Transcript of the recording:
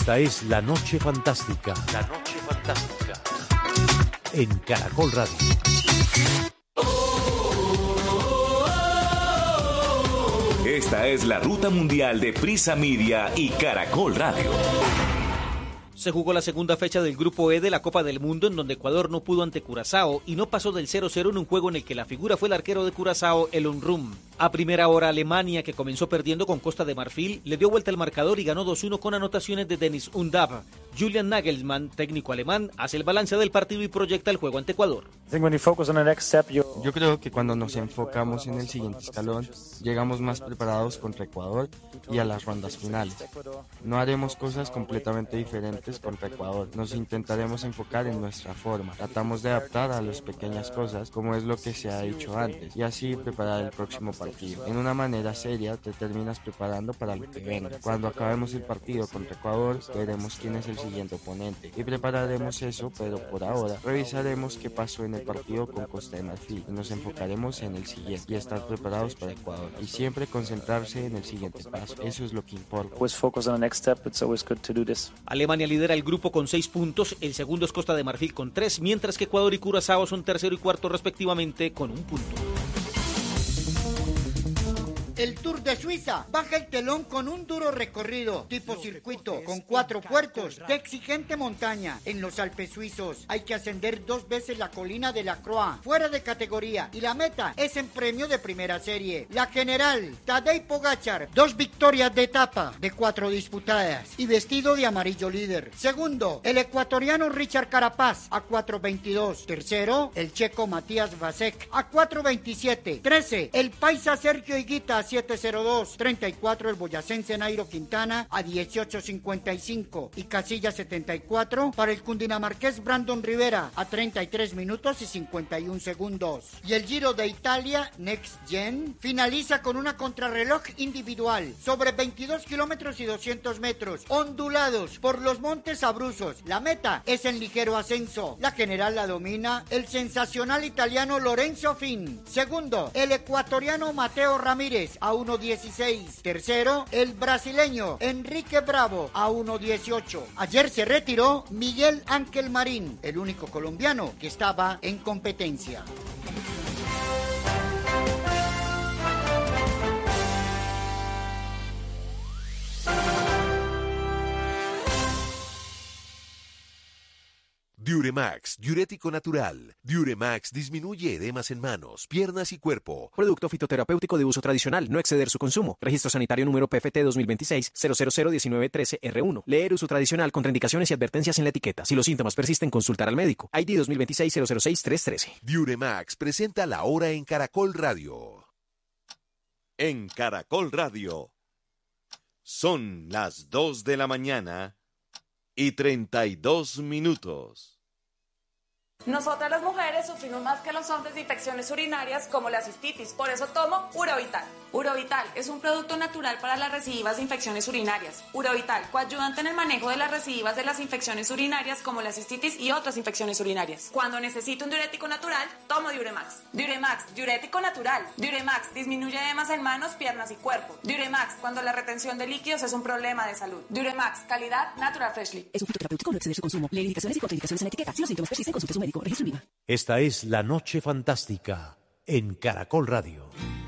Esta es La Noche Fantástica. La Noche Fantástica. En Caracol Radio. Esta es la ruta mundial de Prisa Media y Caracol Radio. Se jugó la segunda fecha del Grupo E de la Copa del Mundo, en donde Ecuador no pudo ante Curazao y no pasó del 0-0 en un juego en el que la figura fue el arquero de Curazao, Elon Rum. A primera hora, Alemania, que comenzó perdiendo con Costa de Marfil, le dio vuelta el marcador y ganó 2-1 con anotaciones de Dennis Undav. Julian Nagelsmann, técnico alemán, hace el balance del partido y proyecta el juego ante Ecuador. Yo creo que cuando nos enfocamos en el siguiente escalón, llegamos más preparados contra Ecuador y a las rondas finales. No haremos cosas completamente diferentes contra Ecuador. Nos intentaremos enfocar en nuestra forma. Tratamos de adaptar a las pequeñas cosas, como es lo que se ha hecho antes, y así preparar el próximo partido. En una manera seria te terminas preparando para lo que venga. Cuando acabemos el partido contra Ecuador, veremos quién es el siguiente oponente y prepararemos eso, pero por ahora revisaremos qué pasó en el partido con Costa de Marfil y nos enfocaremos en el siguiente y estar preparados para Ecuador y siempre concentrarse en el siguiente paso. Eso es lo que importa. Alemania lidera el grupo con 6 puntos, el segundo es Costa de Marfil con 3, mientras que Ecuador y Curazao son tercero y cuarto respectivamente con 1 punto. El Tour de Suiza baja el telón con un duro recorrido tipo circuito con 4 puertos de exigente montaña en los Alpes suizos. Hay que ascender 2 veces la colina de la Croix, fuera de categoría, y la meta es en premio de primera serie. La general Tadej Pogačar, 2 victorias de etapa de 4 disputadas y vestido de amarillo líder. Segundo, el ecuatoriano Richard Carapaz a 4:22. Tercero, el checo Matías Vasek a 4:27. 13, el paisa Sergio Higuita 7:02, 34 el boyacense Nairo Quintana a 18:55 y casilla 74 para el cundinamarqués Brandon Rivera a 33 minutos y 51 segundos. Y el Giro de Italia Next Gen finaliza con una contrarreloj individual sobre 22 kilómetros y 200 metros, ondulados por los montes Abruzos. La meta es en ligero ascenso. La general la domina el sensacional italiano Lorenzo Fin. Segundo, el ecuatoriano Mateo Ramírez a 1:16. Tercero, el brasileño Enrique Bravo a 1:18. Ayer se retiró Miguel Ángel Marín, el único colombiano que estaba en competencia. Diuremax, diurético natural. Diuremax disminuye edemas en manos, piernas y cuerpo. Producto fitoterapéutico de uso tradicional, no exceder su consumo. Registro sanitario número PFT 2026-0001913-R1. Leer uso tradicional, contraindicaciones y advertencias en la etiqueta. Si los síntomas persisten, consultar al médico. ID 2026-006-313. Diuremax presenta La Hora en Caracol Radio. En Caracol Radio. Son las 2 de la mañana y 32 minutos. Nosotras las mujeres sufrimos más que los hombres de infecciones urinarias como la cistitis, por eso tomo Urovital. Urovital es un producto natural para las recidivas de infecciones urinarias. Urovital, coayudante en el manejo de las recidivas de las infecciones urinarias como la cistitis y otras infecciones urinarias. Cuando necesito un diurético natural, tomo Diuremax. Diuremax, diurético natural. Diuremax disminuye edemas en manos, piernas y cuerpo. Diuremax, cuando la retención de líquidos es un problema de salud. Diuremax, calidad Natural Freshly. Es un fitoterapéutico, no exceder su consumo. Lee indicaciones y contraindicaciones en la etiqueta. Si los síntomas persisten, consulte a su médico. Registro en IVA. Esta es La Noche Fantástica en Caracol Radio.